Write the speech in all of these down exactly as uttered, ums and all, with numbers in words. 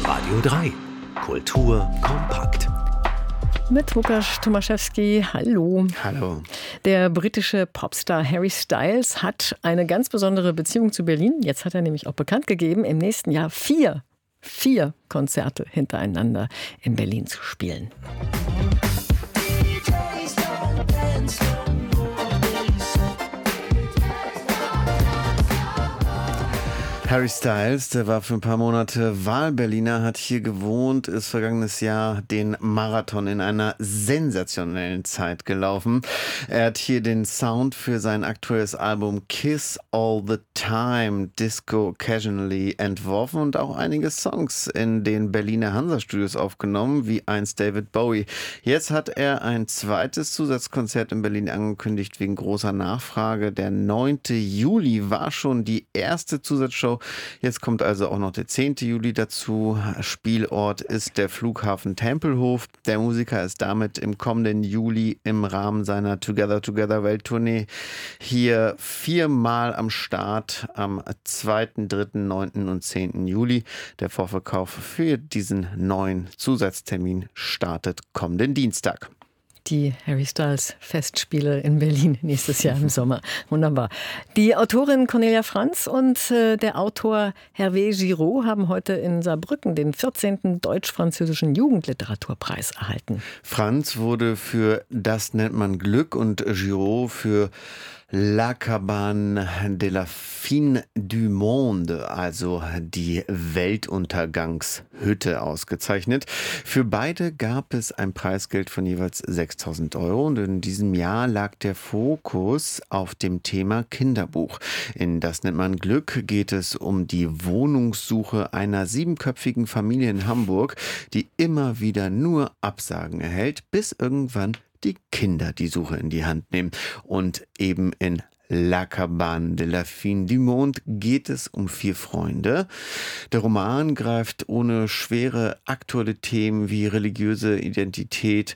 Radio drei. Kultur kompakt. Mit Łukasz Tomaszewski. Hallo. Hallo. Der britische Popstar Harry Styles hat eine ganz besondere Beziehung zu Berlin. Jetzt hat er nämlich auch bekannt gegeben, im nächsten Jahr vier, vier Konzerte hintereinander in Berlin zu spielen. Harry Styles, der war für ein paar Monate Wahlberliner, hat hier gewohnt, ist vergangenes Jahr den Marathon in einer sensationellen Zeit gelaufen. Er hat hier den Sound für sein aktuelles Album Kiss All the Time Disco Casually entworfen und auch einige Songs in den Berliner Hansa-Studios aufgenommen, wie einst David Bowie. Jetzt hat er ein zweites Zusatzkonzert in Berlin angekündigt wegen großer Nachfrage. Der neunte Juli war schon die erste Zusatzshow. Jetzt kommt also auch noch der zehnte Juli dazu. Spielort ist der Flughafen Tempelhof. Der Musiker ist damit im kommenden Juli im Rahmen seiner Together Together Welttournee hier viermal am Start am zweiten, dritten, neunten und zehnten Juli. Der Vorverkauf für diesen neuen Zusatztermin startet kommenden Dienstag. Die Harry Styles Festspiele in Berlin nächstes Jahr im Sommer. Wunderbar. Die Autorin Cornelia Franz und äh, der Autor Hervé Giraud haben heute in Saarbrücken den vierzehnten Deutsch-Französischen Jugendliteraturpreis erhalten. Franz wurde für Das nennt man Glück und Giraud für La Cabane de la Fin du Monde, also die Weltuntergangshütte, ausgezeichnet. Für beide gab es ein Preisgeld von jeweils sechstausend Euro und in diesem Jahr lag der Fokus auf dem Thema Kinderbuch. In Das nennt man Glück geht es um die Wohnungssuche einer siebenköpfigen Familie in Hamburg, die immer wieder nur Absagen erhält, bis irgendwann die Kinder die Suche in die Hand nehmen. Und eben in La Cabane de la Fin du Monde geht es um vier Freunde. Der Roman greift ohne schwere aktuelle Themen wie religiöse Identität,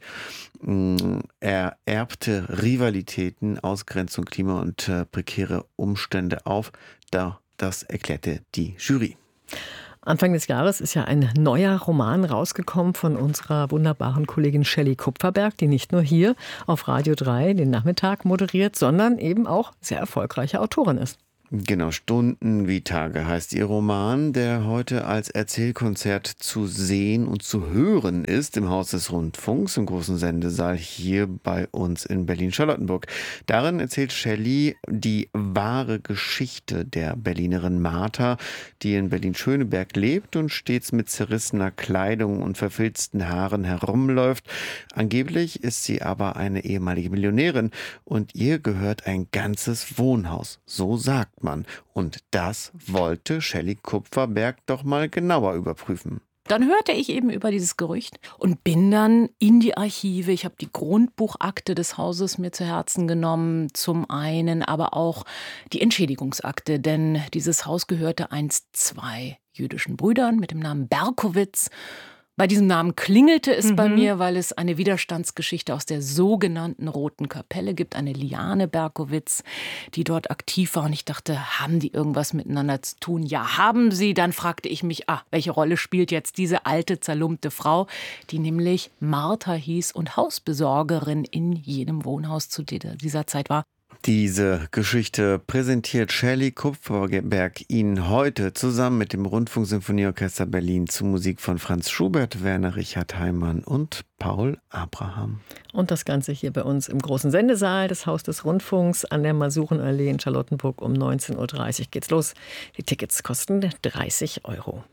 ererbte Rivalitäten, Ausgrenzung, Klima und äh, prekäre Umstände auf. Da, das erklärte die Jury. Anfang des Jahres ist ja ein neuer Roman rausgekommen von unserer wunderbaren Kollegin Shelley Kupferberg, die nicht nur hier auf Radio drei den Nachmittag moderiert, sondern eben auch sehr erfolgreiche Autorin ist. Genau, Stunden wie Tage heißt ihr Roman, der heute als Erzählkonzert zu sehen und zu hören ist im Haus des Rundfunks, im großen Sendesaal hier bei uns in Berlin-Charlottenburg. Darin erzählt Shelley die wahre Geschichte der Berlinerin Martha, die in Berlin-Schöneberg lebt und stets mit zerrissener Kleidung und verfilzten Haaren herumläuft. Angeblich ist sie aber eine ehemalige Millionärin und ihr gehört ein ganzes Wohnhaus, so sagt man. Und das wollte Shelley Kupferberg doch mal genauer überprüfen. Dann hörte ich eben über dieses Gerücht und bin dann in die Archive. Ich habe die Grundbuchakte des Hauses mir zu Herzen genommen, zum einen, aber auch die Entschädigungsakte, denn dieses Haus gehörte einst zwei jüdischen Brüdern mit dem Namen Berkowitz. Bei diesem Namen klingelte es mhm. bei mir, weil es eine Widerstandsgeschichte aus der sogenannten Roten Kapelle gibt. Eine Liane Berkowitz, die dort aktiv war. Und ich dachte, haben die irgendwas miteinander zu tun? Ja, haben sie. Dann fragte ich mich, ah, welche Rolle spielt jetzt diese alte, zerlumpte Frau, die nämlich Martha hieß und Hausbesorgerin in jedem Wohnhaus zu dieser Zeit war. Diese Geschichte präsentiert Shelley Kupferberg Ihnen heute zusammen mit dem Rundfunksymphonieorchester Berlin zu Musik von Franz Schubert, Werner Richard Heimann und Paul Abraham. Und das Ganze hier bei uns im großen Sendesaal des Haus des Rundfunks an der Masurenallee in Charlottenburg um neunzehn Uhr dreißig geht's los. Die Tickets kosten dreißig Euro.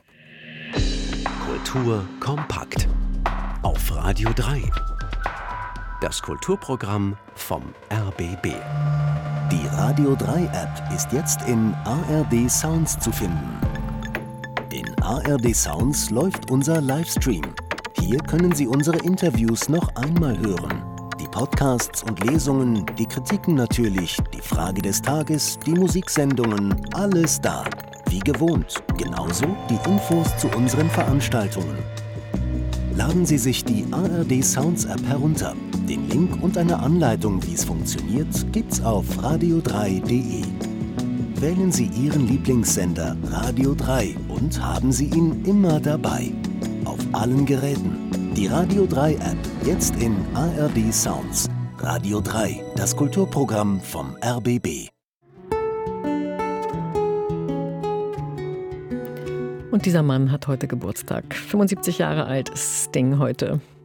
Kultur kompakt auf Radio drei. Das Kulturprogramm vom R B B. Die Radio drei App ist jetzt in A R D Sounds zu finden. In A R D Sounds läuft unser Livestream. Hier können Sie unsere Interviews noch einmal hören. Die Podcasts und Lesungen, die Kritiken natürlich, die Frage des Tages, die Musiksendungen, alles da. Wie gewohnt, genauso die Infos zu unseren Veranstaltungen. Laden Sie sich die A R D Sounds App herunter. Den Link und eine Anleitung, wie es funktioniert, gibt's auf radio drei punkt de. wählen Sie Ihren Lieblingssender Radio drei und haben Sie ihn immer dabei. Auf allen Geräten. Die Radio drei App, jetzt in A R D Sounds. Radio drei, das Kulturprogramm vom R B B. Und dieser Mann hat heute Geburtstag. fünfundsiebzig Jahre alt ist Sting heute.